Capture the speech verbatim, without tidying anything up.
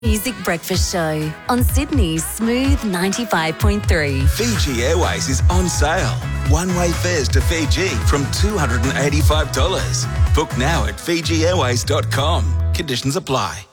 Music Breakfast Show on Sydney's Smooth ninety-five point three. Fiji Airways is on sale. One-way fares to Fiji from two hundred eighty-five dollars. Book now at fiji airways dot com. Conditions apply.